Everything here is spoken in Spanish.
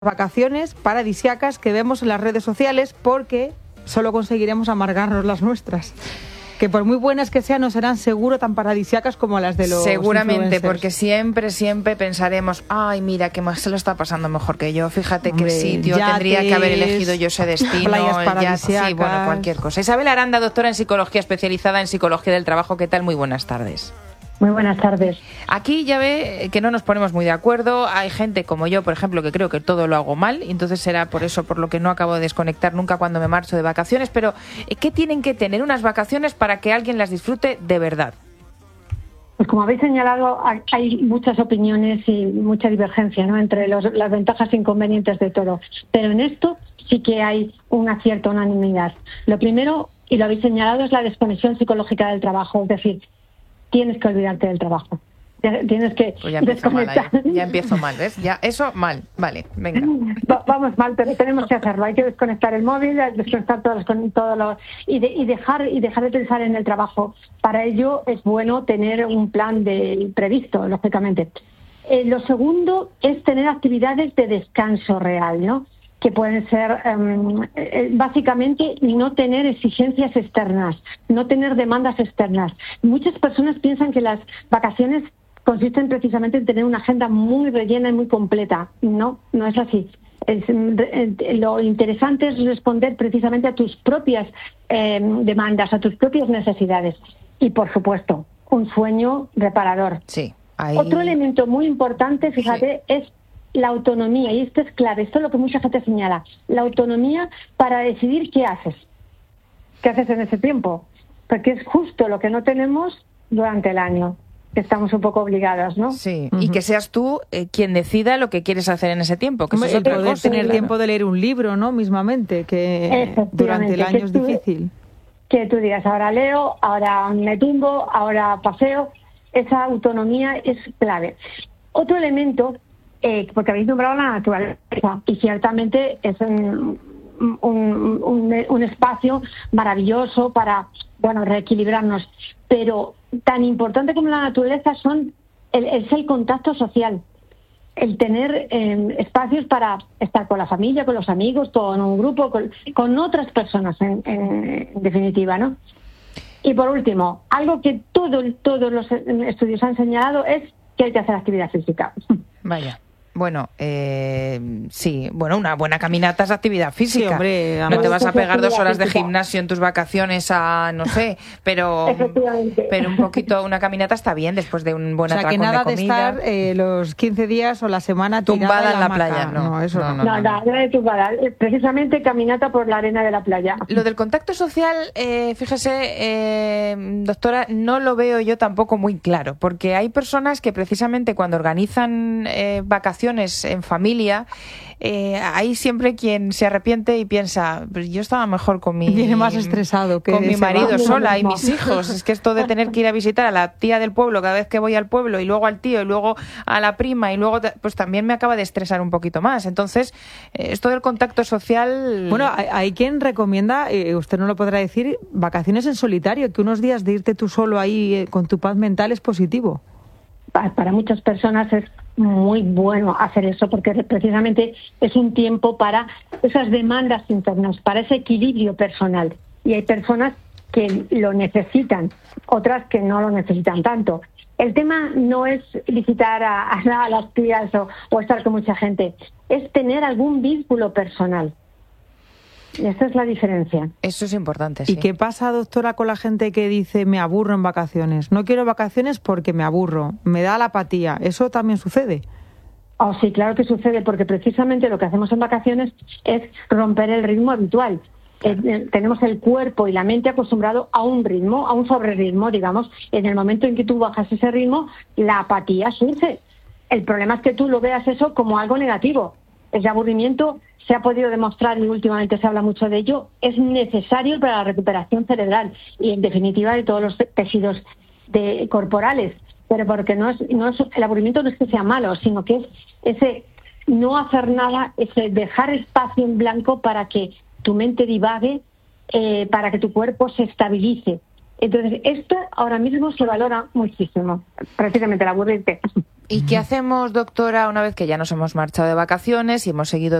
vacaciones paradisíacas que vemos en las redes sociales, porque solo conseguiremos amargarnos las nuestras, que por muy buenas que sean no serán seguro tan paradisíacas como las de los seguramente, influencers. porque siempre pensaremos, ay, mira, que más se lo está pasando mejor que yo, fíjate qué sitio yates, tendría que haber elegido yo ese destino, playas paradisíacas. Sí, bueno, cualquier cosa. Isabel Aranda, doctora en psicología, especializada en psicología del trabajo, ¿qué tal? Muy buenas tardes. Muy buenas tardes. Aquí ya ve que no nos ponemos muy de acuerdo. Hay gente como yo, por ejemplo, que creo que todo lo hago mal, y entonces será por eso por lo que no acabo de desconectar nunca cuando me marcho de vacaciones. Pero ¿qué tienen que tener unas vacaciones para que alguien las disfrute de verdad? Pues como habéis señalado, hay muchas opiniones y mucha divergencia, ¿no?, entre las ventajas e inconvenientes de todo. Pero en esto sí que hay una cierta unanimidad. Lo primero, y lo habéis señalado, es la desconexión psicológica del trabajo. Es decir, tienes que olvidarte del trabajo. Tienes que pues ya desconectar. Ya empiezo mal, ¿ves? Ya, eso mal. Vale, venga. Vamos mal, pero tenemos que hacerlo. Hay que desconectar el móvil, desconectar y dejar de pensar en el trabajo. Para ello es bueno tener un plan previsto, lógicamente. Lo segundo es tener actividades de descanso real, ¿no?, que pueden ser básicamente no tener exigencias externas, no tener demandas externas. Muchas personas piensan que las vacaciones consisten precisamente en tener una agenda muy rellena y muy completa. No es así. Lo interesante es responder precisamente a tus propias demandas, a tus propias necesidades. Y, por supuesto, un sueño reparador. Sí. Otro elemento muy importante, fíjate, sí, es la autonomía, y esto es clave, esto es lo que mucha gente señala, la autonomía para decidir qué haces en ese tiempo, porque es justo lo que no tenemos durante el año, que estamos un poco obligadas, ¿no? Sí, y que seas tú quien decida lo que quieres hacer en ese tiempo, que eso es otra poder cosa, tener claro. tiempo de leer un libro, ¿no?, mismamente, que durante el año es difícil. Que tú digas, ahora leo, ahora me tumbo, ahora paseo, esa autonomía es clave. Otro elemento, porque habéis nombrado la naturaleza, y ciertamente es un espacio maravilloso para, reequilibrarnos, pero tan importante como la naturaleza es el contacto social, el tener espacios para estar con la familia, con los amigos, con un grupo, con otras personas, en definitiva, ¿no? Y por último, algo que todos los estudios han señalado es que hay que hacer actividad física. Vaya. Bueno, sí, una buena caminata es actividad física. Sí, hombre, no te vas a pegar 2 horas de gimnasio en tus vacaciones no sé, pero un poquito, una caminata está bien después de un buen atracón de comida. O sea, que nada de estar los 15 días o la semana tumbada en la hamaca. playa, No, eso no. Nada de tumbada, precisamente caminata por la arena de la playa. Lo del contacto social, fíjese, doctora, no lo veo yo tampoco muy claro, porque hay personas que precisamente cuando organizan vacaciones en familia, hay siempre quien se arrepiente y piensa, pues yo estaba mejor con Viene más estresado que con mi marido sola y mis hijos. Es que esto de tener que ir a visitar a la tía del pueblo cada vez que voy al pueblo, y luego al tío, y luego a la prima, y luego pues también me acaba de estresar un poquito más. Entonces, esto del contacto social... Bueno, hay quien recomienda, usted no lo podrá decir, vacaciones en solitario, que unos días de irte tú solo ahí con tu paz mental es positivo. Para muchas personas es muy bueno hacer eso, porque precisamente es un tiempo para esas demandas internas, para ese equilibrio personal. Y hay personas que lo necesitan, otras que no lo necesitan tanto. El tema no es visitar a las tías o estar con mucha gente, es tener algún vínculo personal. Y esa es la diferencia. Eso es importante, sí. ¿Y qué pasa, doctora, con la gente que dice me aburro en vacaciones? No quiero vacaciones porque me aburro, me da la apatía. ¿Eso también sucede? Oh, sí, claro que sucede, porque precisamente lo que hacemos en vacaciones es romper el ritmo habitual. Tenemos el cuerpo y la mente acostumbrado a un ritmo, a un sobreritmo, digamos. En el momento en que tú bajas ese ritmo, la apatía surge. El problema es que tú lo veas eso como algo negativo. Ese aburrimiento se ha podido demostrar, y últimamente se habla mucho de ello, es necesario para la recuperación cerebral y, en definitiva, de todos los tejidos corporales. Pero porque el aburrimiento no es que sea malo, sino que es ese no hacer nada, ese dejar espacio en blanco para que tu mente divague, para que tu cuerpo se estabilice. Entonces, esto ahora mismo se valora muchísimo, precisamente el aburrirte. ¿Y qué hacemos, doctora, una vez que ya nos hemos marchado de vacaciones y hemos seguido